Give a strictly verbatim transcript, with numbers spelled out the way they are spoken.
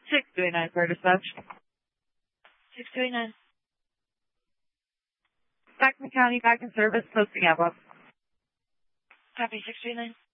six two eight nine for dispatch. six two eight nine. Jackson County back in service, posting Outlaw. Copy, six two eight nine.